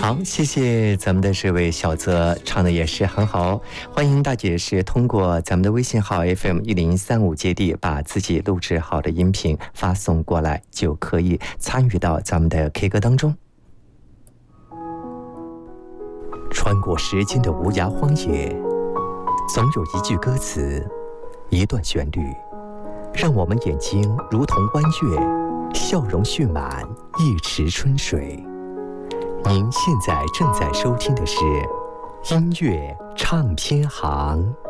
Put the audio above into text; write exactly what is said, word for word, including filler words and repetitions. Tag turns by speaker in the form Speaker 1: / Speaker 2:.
Speaker 1: 好，谢谢咱们的这位小泽，唱的也是很好。欢迎大姐是通过咱们的微信号 F M 一零三五接地，把自己录制好的音频发送过来，就可以参与到咱们的 K 歌当中。穿过时间的无涯荒野，总有一句歌词，一段旋律，让我们眼睛如同弯月，笑容蓄满一池春水。您现在正在收听的是音乐唱片行。